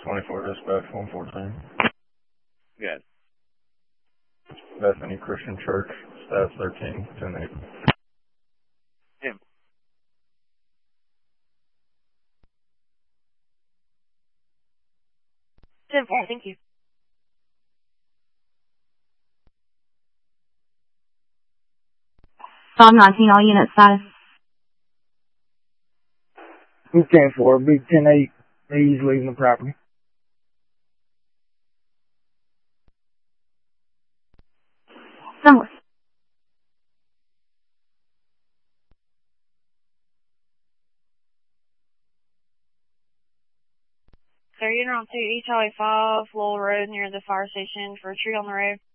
24 dispatch 114. Good. Bethany Christian Church, staff 13, 10-8. Tim. 10-4, thank you. 19, all units status. Who's 10-4, big 10-8, he's leaving the property. Somewhere. Sir, you're on 2 East Highway 5, Lowell Road, near the fire station for a tree on the road.